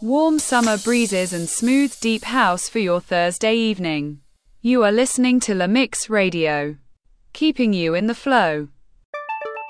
Warm summer breezes and smooth deep house for your Thursday evening. You are listening to La Mix Radio, keeping you in the flow.